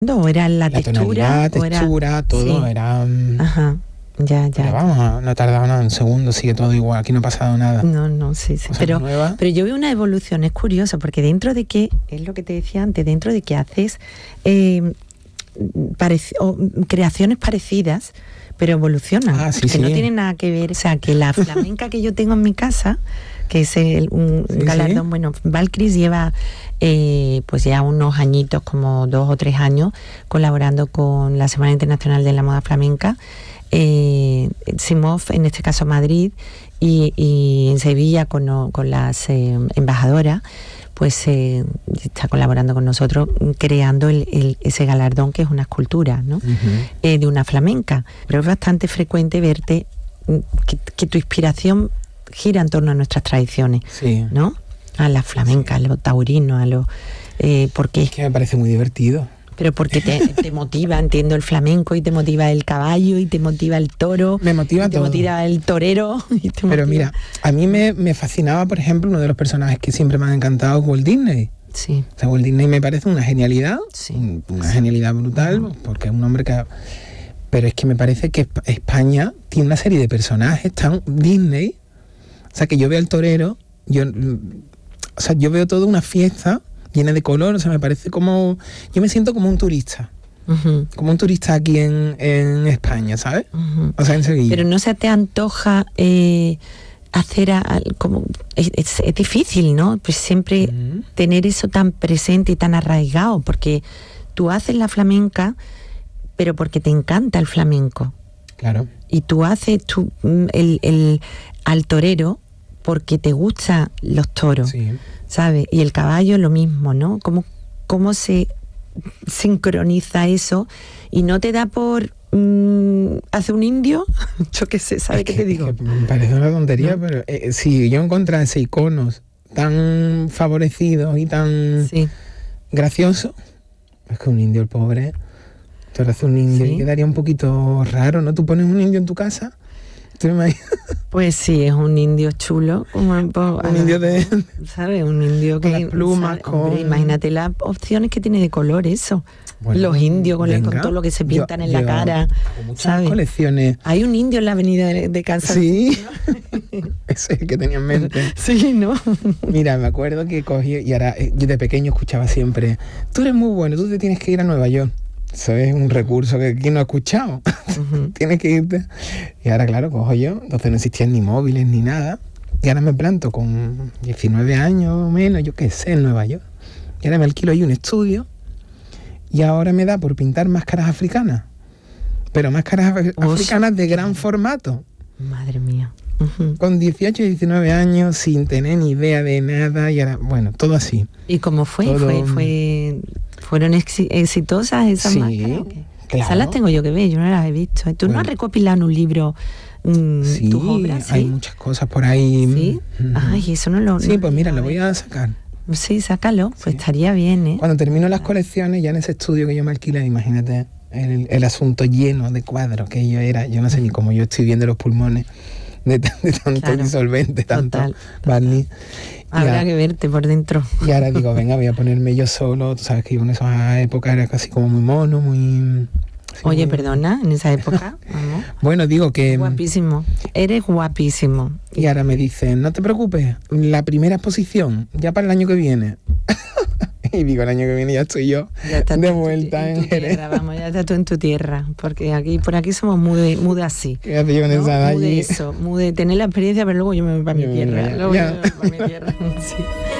¿O era la textura? Textura, todo sí. era... Ajá, ya. Pero vamos, no tardaba nada, un segundo, sigue todo igual, aquí no ha pasado nada. No, sí. Pero yo veo una evolución, es curioso, porque dentro de que, es lo que te decía antes, dentro de que haces creaciones parecidas, pero evolucionan, sí. no tienen nada que ver. O sea, que la flamenca que yo tengo en mi casa, que es un galardón, bueno, Valkyries lleva pues ya unos añitos, como 2 o 3 años, colaborando con la Semana Internacional de la Moda Flamenca, Simov, en este caso Madrid, y en Sevilla con las embajadoras, pues está colaborando con nosotros creando ese galardón, que es una escultura, ¿no? Uh-huh. De una flamenca. Pero es bastante frecuente verte que tu inspiración gira en torno a nuestras tradiciones, sí, ¿no? A la flamenca, a lo taurino, a lo... porque es que me parece muy divertido. Pero porque te motiva, entiendo, el flamenco, y te motiva el caballo, y te motiva el toro, me motiva y te todo. Motiva el torero. Pero mira, a mí me fascinaba, por ejemplo, uno de los personajes que siempre me han encantado, Walt Disney. Sí. O sea, Walt Disney me parece una genialidad, sí, una genialidad brutal, porque es un hombre que... Pero es que me parece que España tiene una serie de personajes tan Disney, o sea, que yo veo al torero, yo veo toda una fiesta llena de color, o sea, me parece como... Yo me siento como un turista. Uh-huh. Como un turista aquí en España, ¿sabes? Uh-huh. O sea, en Sevilla. Pero no se te antoja hacer como... Es difícil, ¿no? Pues siempre tener eso tan presente y tan arraigado, porque tú haces la flamenca, pero porque te encanta el flamenco. Claro. Y tú haces al torero porque te gustan los toros, sí, ¿sabes? Y el caballo lo mismo, ¿no? ¿Cómo se sincroniza eso y no te da por hacer un indio? Yo qué sé, ¿sabes qué te digo? Me parece una tontería, ¿no? Pero si yo encontrase iconos tan favorecidos y tan graciosos, es que un indio, el pobre, te hace un indio y quedaría un poquito raro, ¿no? Tú pones un indio en tu casa, ¿tú me imaginas? Pues sí, es un indio chulo, como un indio de... ¿Sabes? Un indio con las plumas, Hombre, imagínate las opciones que tiene de color eso. Bueno, los indios con todo lo que se pintan en la cara. Hago muchas colecciones. Hay un indio en la avenida de Kansas. Sí, ese es el que tenía en mente. Sí, ¿no? Mira, me acuerdo que cogí, y ahora yo de pequeño escuchaba siempre, tú eres muy bueno, tú te tienes que ir a Nueva York. Eso es un recurso que aquí no ha escuchado. Uh-huh. Tienes que irte. Y ahora, claro, cojo yo. Entonces no existían ni móviles ni nada. Y ahora me planto con 19 años o menos, yo qué sé, en Nueva York. Y ahora me alquilo ahí un estudio. Y ahora me da por pintar máscaras africanas. Pero máscaras africanas de gran formato. Madre mía. Uh-huh. Con 18 y 19 años, sin tener ni idea de nada. Y ahora, bueno, todo así. ¿Y cómo fue? ¿Fueron exitosas esas máscaras? Claro. Esas las tengo yo que ver, yo no las he visto. ¿Tú no has recopilado en un libro tus obras? Sí, hay muchas cosas por ahí. ¿Sí? Uh-huh. Ay, eso no lo... Sí, pues mira, lo voy a sacar. Sí, sácalo, pues estaría bien, ¿eh? Cuando termino las colecciones, ya en ese estudio que yo me alquilé, imagínate el asunto lleno de cuadros que yo era. Yo no sé ni cómo yo estoy viendo los pulmones de tanto disolvente, tanto barniz. Habrá que verte por dentro. Y ahora digo, venga, voy a ponerme yo solo. Tú sabes que yo en esa época era casi como muy mono, muy... Oye, perdona, en esa época, vamos. Bueno, digo que... Guapísimo, eres guapísimo. Y ahora me dicen, no te preocupes, la primera exposición, ya para el año que viene. Y digo, el año que viene ya estoy yo de vuelta en Jerez. Vamos, ya estás tú en tu tierra, porque por aquí somos mude así. ¿Qué hace yo en esa allí? Mude eso, tener la experiencia, pero luego yo me voy para mi tierra. Luego yo me voy para mi tierra, sí.